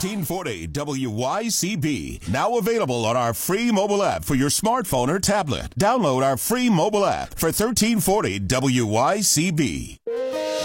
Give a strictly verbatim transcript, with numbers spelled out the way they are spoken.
thirteen forty W Y C B. Now available on our free mobile app for your smartphone or tablet. Download our free mobile app for thirteen forty W Y C B.